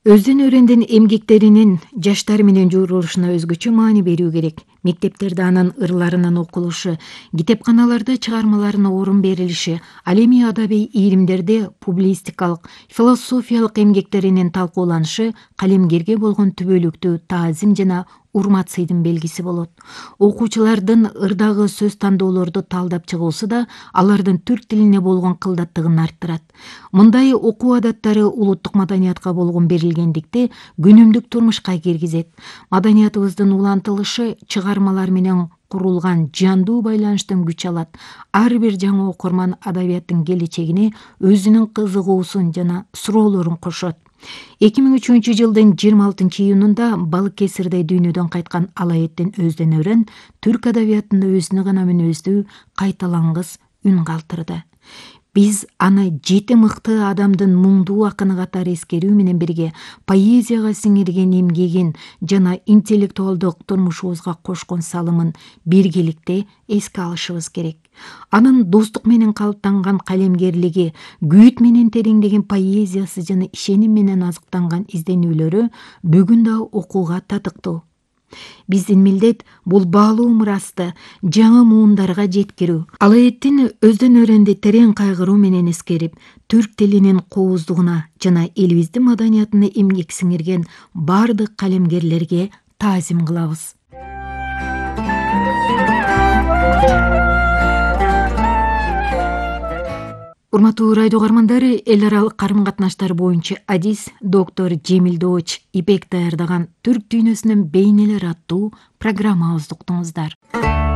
Өздөн өрөндүн эмгектеринин жаштар менен журулушуна өзгөчө маани берүү керек. Мектептерде анын ырларынын окулушу, китепканаларда чыгармаларына орун берилиши, ал эми адабий ийримдерде публистикалык, философиялык эмгектеринин талкууланышы калемгерге болгон түбөлүктүү таазим жана урмат сыйдын белгиси болот. Окуучулардын ырдагы сөз тандоолорду талдап чыгуусу да алардын түрк тилине болгон кылдаттыгын арттырат. Мындай окуу адаттары улуттук маданиятка болгон берилгендикти күнүмдүк турмушка киргизет. Маданиятыбыздын улантылышы чыгармалар менен курулган жандуу байланыштан күч алат. Ар бир жаңы окурман адабияттын келечегине өзүнүн кызыгуусун жана суроолорун кошот. 2003 жылдын 26-июнунда Балыкесирде дүйнөдөн кайткан Алаэттин Өздөн өрөн түрк адабиятында өзүнө гана мүнөздүү кайталангыс үн калтырды. Биз аны 7 мыкты адамдын муңдуу акыны катары эскерүү менен бирге поэзияга сиңирген эмгегин жана интеллектуалдык турмушубузга кошкон салымын биргеликте эске алышыбыз керек. Анын достук менен калыптанган калемгерлиги, күйүт менен тереңдеген поэзиясы жана ишеним менен азыктанган изденүүлөрү бүгүн да окууга татыктуу. Биздин милдет бул баалуу мурасты жаңы муундарга жеткирүү. Алаэттин Өздөн өрөндү терең кайгыруу менен эскерип, түрк тилинин кооздугуна жана элибиздин маданиятына эмгек сиңирген бардык калемгерлерге таазим кылабыз. Урматтуу радио угармандары, эл аралык карым катнаштар боюнча адис доктор Жемил Дооч Ипек даярдаган Түрк дүйнөсүнүн бейнелери аттуу программабызды уктуңуздар.